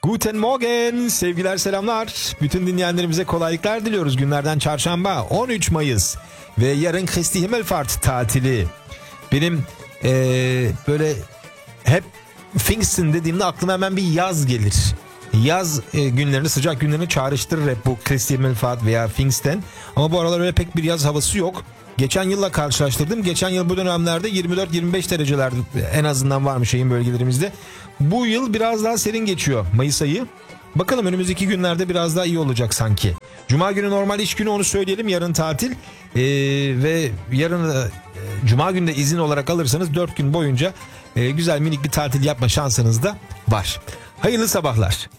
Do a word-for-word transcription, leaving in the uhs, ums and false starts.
Guten Morgen, sevgiler selamlar. Bütün dinleyenlerimize kolaylıklar diliyoruz. Günlerden çarşamba on üç Mayıs ve yarın Christi Himmelfahrt tatili. Benim ee, böyle hep Pfingsten dediğimde aklıma hemen bir yaz gelir. Yaz e, günlerini, sıcak günlerini çağrıştırır hep bu Christi Himmelfahrt veya Pfingsten. Ama bu aralar öyle pek bir yaz havası yok. Geçen yılla karşılaştırdım. Geçen yıl bu dönemlerde yirmi dört yirmi beş dereceler en azından varmış şeyin bölgelerimizde. Bu yıl biraz daha serin geçiyor Mayıs ayı. Bakalım önümüzdeki günlerde biraz daha iyi olacak sanki. Cuma günü normal iş günü, onu söyleyelim. Yarın tatil. Ee, ve yarın e, Cuma günü de izin olarak alırsanız dört gün boyunca e, güzel minik bir tatil yapma şansınız da var. Hayırlı sabahlar.